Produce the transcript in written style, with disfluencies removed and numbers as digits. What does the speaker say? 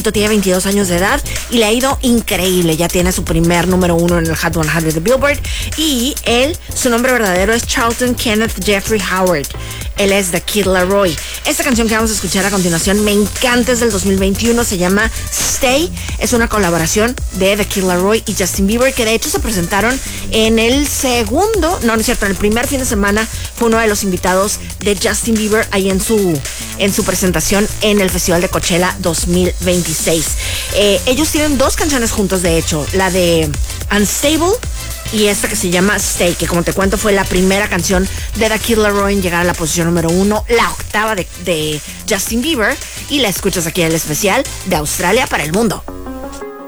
jovencito, tiene 22 años de edad y le ha ido increíble. Ya tiene su primer número 1 en el Hot 100 de Billboard. Y su nombre verdadero es Charlton Kenneth Jeffrey Howard. Él es The Kid Laroi. Esta canción que vamos a escuchar a continuación me encanta, es del 2021, se llama Stay. Es una colaboración de The Kid Laroi y Justin Bieber, que de hecho se presentaron en el en el primer fin de semana. Fue uno de los invitados de Justin Bieber ahí en su presentación en el Festival de Coachella 2026. Ellos tienen 2 canciones juntos, de hecho, la de Unstable y esta que se llama Stay, que como te cuento fue la primera canción de The Kid Laroi en llegar a la posición número 1, la octava de Justin Bieber, y la escuchas aquí en el especial de Australia para el mundo.